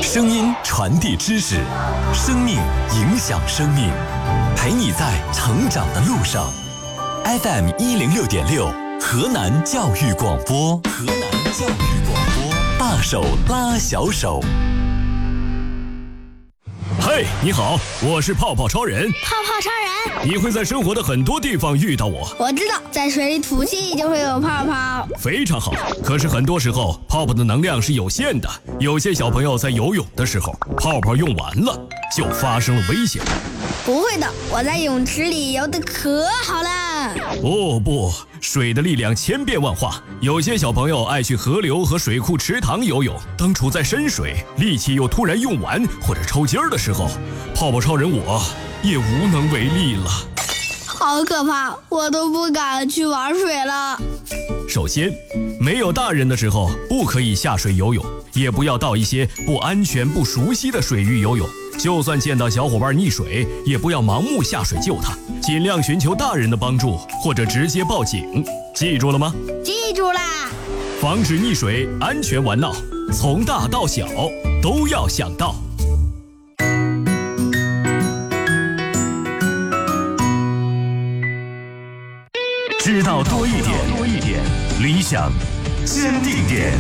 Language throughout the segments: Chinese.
声音传递知识，生命影响生命，陪你在成长的路上。FM 106.6，河南教育广播，河南教育广播，大手拉小手。 嘿，你好，我是泡泡超人。 泡泡超人， 你会在生活的很多地方遇到我。 我知道，在水里吐气就会有泡泡。 非常好，可是很多时候泡泡的能量是有限的，有些小朋友在游泳的时候，泡泡用完了，就发生了危险。 不会的，我在泳池里游得可好了。 哦不，水的力量千变万化，有些小朋友爱去河流和水库池塘游泳，当处在深水，力气又突然用完或者抽筋儿的时候，泡泡超人我也无能为力了。 好可怕，我都不敢去玩水了。 首先，没有大人的时候不可以下水游泳，也不要到一些不安全不熟悉的水域游泳。就算见到小伙伴溺水，也不要盲目下水救他，尽量寻求大人的帮助，或者直接报警。记住了吗？ 记住啦！ 防止溺水，安全玩闹，从大到小都要想到。 知道多一点，理想坚定点。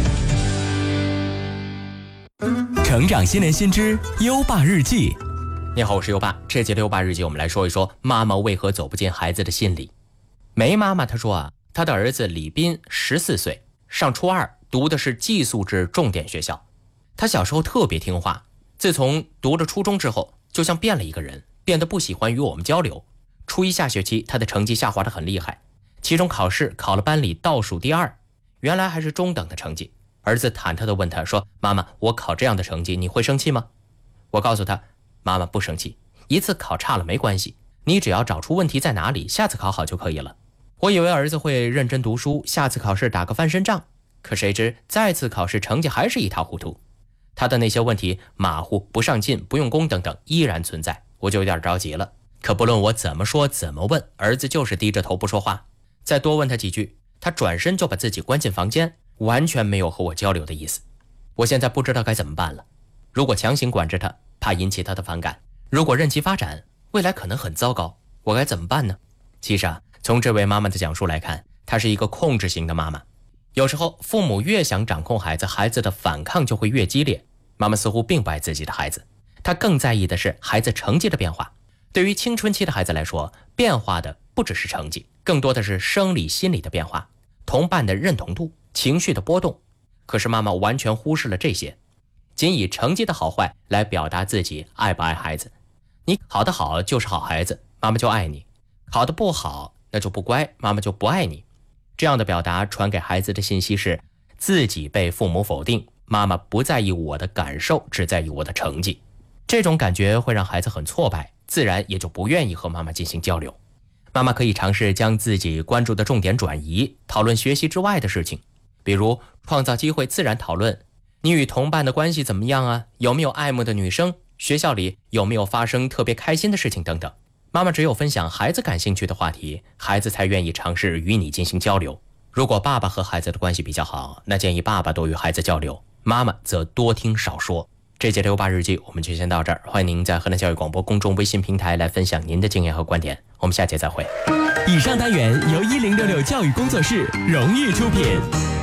成长新年新知优爸日记。 你好，我是优爸。这节的优爸日记，我们来说一说妈妈为何走不进孩子的心里。梅妈妈她说她的儿子李斌14岁，上初2，读的是寄宿制重点学校。他小时候特别听话，自从读了初中之后，就像变了一个人，变得不喜欢与我们交流。初1下学期，他的成绩下滑得很厉害，期中考试考了班里倒数第2，原来还是中等的成绩。儿子忐忑地问他说：“妈妈，我考这样的成绩，你会生气吗？”我告诉他：“妈妈不生气，一次考差了没关系，你只要找出问题在哪里，下次考好就可以了。”我以为儿子会认真读书，下次考试打个翻身仗，可谁知再次考试成绩还是一塌糊涂。他的那些问题，马虎、不上进、不用功等等依然存在，我就有点着急了。可不论我怎么说怎么问，儿子就是低着头不说话。再多问他几句，他转身就把自己关进房间，完全没有和我交流的意思。我现在不知道该怎么办了。如果强行管着他，怕引起他的反感；如果任其发展，未来可能很糟糕。我该怎么办呢？其实从这位妈妈的讲述来看，她是一个控制型的妈妈。有时候父母越想掌控孩子，孩子的反抗就会越激烈。妈妈似乎并不爱自己的孩子，她更在意的是孩子成绩的变化。对于青春期的孩子来说，变化的不只是成绩，更多的是生理心理的变化，同伴的认同度，情绪的波动。可是妈妈完全忽视了这些，仅以成绩的好坏来表达自己爱不爱孩子。你考得好就是好孩子，妈妈就爱你；考得不好那就不乖，妈妈就不爱你。这样的表达传给孩子的信息是自己被父母否定，妈妈不在意我的感受，只在意我的成绩。这种感觉会让孩子很挫败，自然也就不愿意和妈妈进行交流。妈妈可以尝试将自己关注的重点转移，讨论学习之外的事情，比如创造机会自然讨论，你与同伴的关系怎么样啊？有没有爱慕的女生？学校里有没有发生特别开心的事情等等。妈妈只有分享孩子感兴趣的话题，孩子才愿意尝试与你进行交流。如果爸爸和孩子的关系比较好，那建议爸爸多与孩子交流，妈妈则多听少说。这节的优爸日记我们就先到这儿，欢迎您在河南教育广播公众微信平台来分享您的经验和观点，我们下节再会。 以上单元由1066教育工作室荣誉出品。